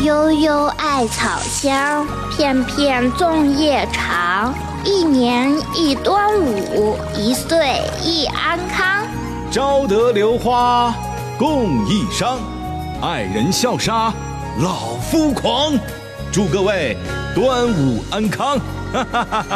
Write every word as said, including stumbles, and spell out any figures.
悠悠艾草香，片片粽叶长。一年一端午，一岁一安康。 招得榴花共一觞，爱人笑杀老夫狂。祝各位端午安康！哈哈哈哈。